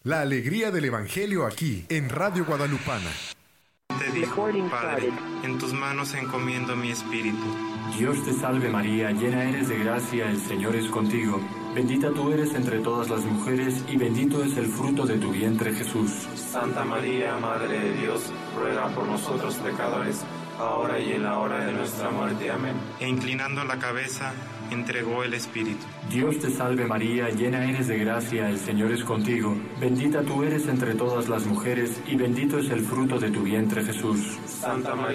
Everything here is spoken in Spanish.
La alegría del Evangelio aquí, en Radio Guadalupana. Te dijo, Padre, en tus manos encomiendo mi espíritu. Dios te salve María, llena eres de gracia, el Señor es contigo. Bendita tú eres entre todas las mujeres y bendito es el fruto de tu vientre Jesús. Santa María, Madre de Dios, ruega por nosotros pecadores, ahora y en la hora de nuestra muerte. Amén. E inclinando la cabeza, entregó el espíritu. Dios te salve María, llena eres de gracia, el Señor es contigo. Bendita tú eres entre todas las mujeres y bendito es el fruto de tu vientre Jesús. Santa María,